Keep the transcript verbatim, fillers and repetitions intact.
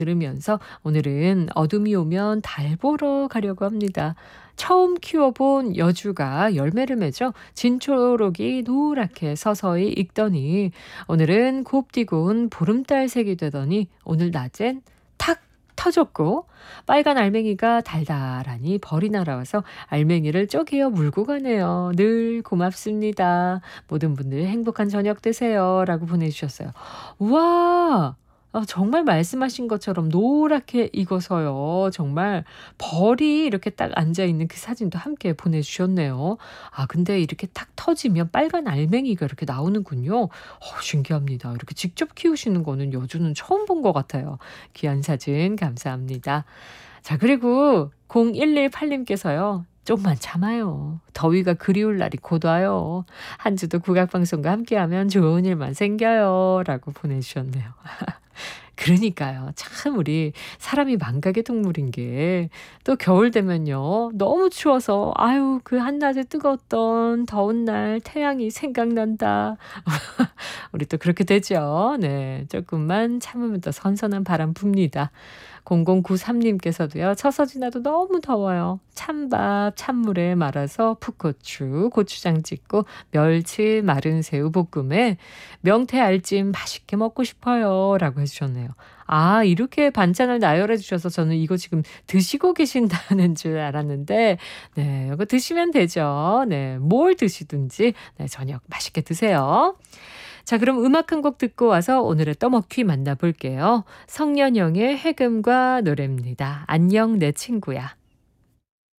들으면서 오늘은 어둠이 오면 달 보러 가려고 합니다. 처음 키워본 여주가 열매를 맺어 진초록이 노랗게 서서히 익더니 오늘은 곱디고 온 보름달색이 되더니 오늘 낮엔 탁 터졌고 빨간 알맹이가 달달하니 벌이 날아와서 알맹이를 쪼개어 물고 가네요. 늘 고맙습니다. 모든 분들 행복한 저녁 되세요. 라고 보내주셨어요. 우와! 아, 정말 말씀하신 것처럼 노랗게 익어서요. 정말 벌이 이렇게 딱 앉아있는 그 사진도 함께 보내주셨네요. 아, 근데 이렇게 탁 터지면 빨간 알맹이가 이렇게 나오는군요. 어, 신기합니다. 이렇게 직접 키우시는 거는 여주는 처음 본 것 같아요. 귀한 사진 감사합니다. 자, 그리고 공일일팔님께서요. 좀만 참아요. 더위가 그리울 날이 곧 와요. 한 주도 국악방송과 함께하면 좋은 일만 생겨요. 라고 보내주셨네요. 그러니까요. 참 우리 사람이 망각의 동물인 게 또 겨울 되면요. 너무 추워서 아유 그 한낮에 뜨거웠던 더운 날 태양이 생각난다. 우리 또 그렇게 되죠. 네. 조금만 참으면 또 선선한 바람 붑니다. 공공구삼님께서도요. 처서 지나도 너무 더워요. 찬밥 찬물에 말아서 풋고추, 고추장 찍고 멸치, 마른 새우 볶음에 명태 알찜 맛있게 먹고 싶어요. 라고 해주셨네요. 아, 이렇게 반찬을 나열해 주셔서 저는 이거 지금 드시고 계신다는 줄 알았는데, 네, 이거 드시면 되죠. 네, 뭘 드시든지, 네, 저녁 맛있게 드세요. 자, 그럼 음악 한 곡 듣고 와서 오늘의 떠먹퀴 만나볼게요. 성년영의 해금과 노래입니다. 안녕 내 친구야.